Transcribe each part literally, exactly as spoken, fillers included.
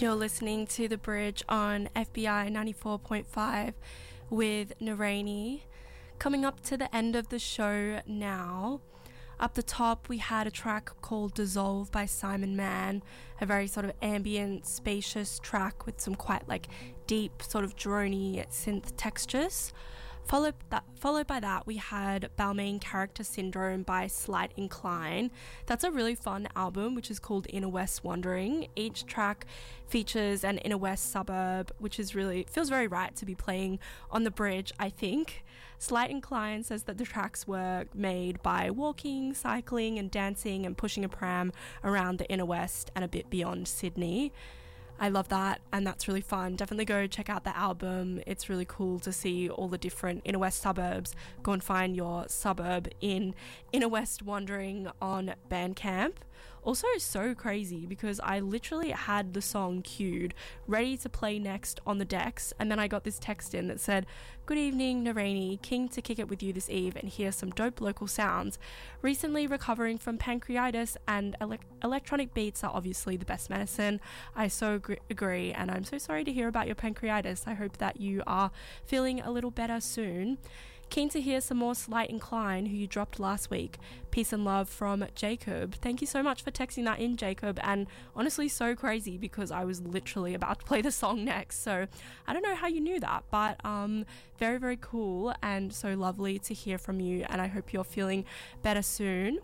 You're listening to The Bridge on F B I ninety-four point five with Naraini. Coming up to the end of the show now. Up the top, we had a track called Dissolve by Simon Mann, a very sort of ambient, spacious track with some quite like deep, sort of drony synth textures. Followed, that, followed by that, we had Balmain Character Syndrome by Slight Incline. That's a really fun album, which is called Inner West Wandering. Each track features an Inner West suburb, which is really feels very right to be playing on the bridge, I think. Slight Incline says that the tracks were made by walking, cycling, and dancing and pushing a pram around the Inner West and a bit beyond Sydney. I love that, and that's really fun. Definitely go check out the album. It's really cool to see all the different Inner West suburbs. Go and find your suburb in Inner West Wandering on Bandcamp. Also, so crazy because I literally had the song queued, ready to play next on the decks, and then I got this text in that said, "Good evening, Naraini, keen to kick it with you this eve and hear some dope local sounds. Recently recovering from pancreatitis, and ele- electronic beats are obviously the best medicine. I so agree, agree, and I'm so sorry to hear about your pancreatitis. I hope that you are feeling a little better soon. Keen to hear some more Slight Incline, who you dropped last week. Peace and love from Jacob." Thank you so much for texting that in, Jacob, and honestly so crazy because I was literally about to play the song next, so I don't know how you knew that, but um, very, very cool and so lovely to hear from you, and I hope you're feeling better soon.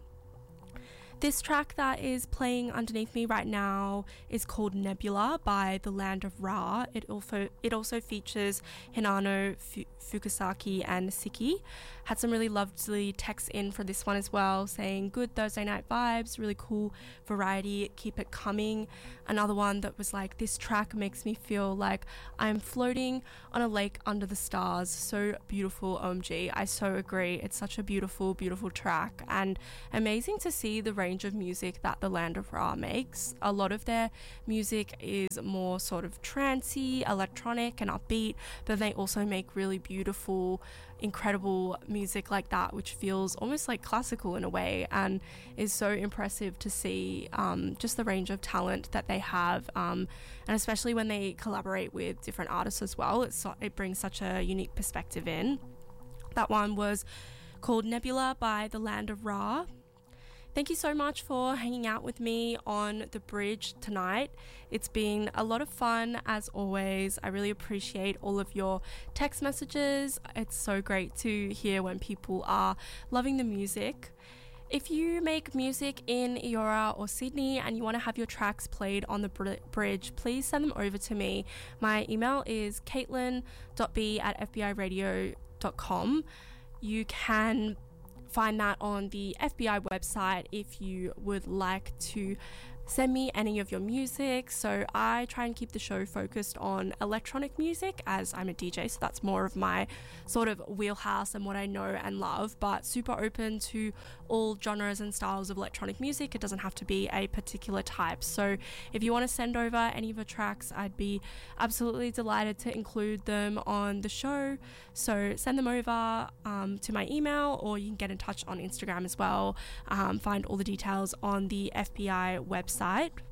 This track that is playing underneath me right now is called Nebula by The Land of Ra. It also it also features Hinano, F- Fukusaki and Siki. Had some really lovely texts in for this one as well, saying good Thursday night vibes, really cool variety, keep it coming. Another one that was like, this track makes me feel like I'm floating on a lake under the stars. So beautiful, O M G. I so agree. It's such a beautiful, beautiful track, and amazing to see the range of music that The Land of Ra makes. A lot of their music is more sort of trancey, electronic and upbeat, but they also make really beautiful, incredible music like that, which feels almost like classical in a way, and is so impressive to see um, just the range of talent that they have, um, and especially when they collaborate with different artists as well. It's so, it brings such a unique perspective in. That one was called Nebula by The Land of Ra. Thank you so much for hanging out with me on the bridge tonight. It's been a lot of fun as always. I really appreciate all of your text messages. It's so great to hear when people are loving the music. If you make music in Eora or Sydney and you want to have your tracks played on the br- bridge, please send them over to me. My email is caitlin dot b at f b i radio dot com. You can find that on the F B I website if you would like to send me any of your music. So I try and keep the show focused on electronic music as I'm a D J, so that's more of my sort of wheelhouse and what I know and love, but super open to all genres and styles of electronic music. It doesn't have to be a particular type. So if you want to send over any of your tracks, I'd be absolutely delighted to include them on the show. So send them over um, to my email, or you can get in touch on Instagram as well. Um, find all the details on the F B I website.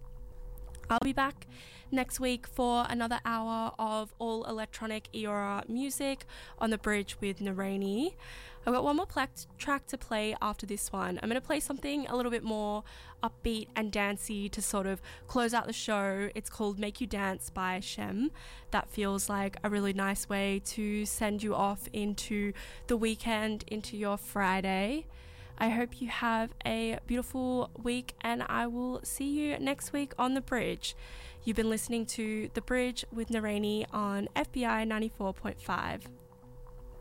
I'll be back next week for another hour of all electronic Eora music on the bridge with Naraini. I've got one more pl- track to play after this one. I'm going to play something a little bit more upbeat and dancey to sort of close out the show. It's called Make You Dance by Shem. That feels like a really nice way to send you off into the weekend, into your Friday. I hope you have a beautiful week, and I will see you next week on The Bridge. You've been listening to The Bridge with Naraini on F B I ninety-four point five.